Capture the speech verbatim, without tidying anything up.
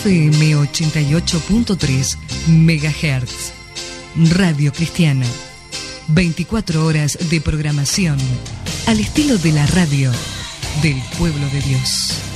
F M ochenta y ocho punto tres megahertz. Radio Cristiana. veinticuatro horas de programación al estilo de la radio del pueblo de Dios.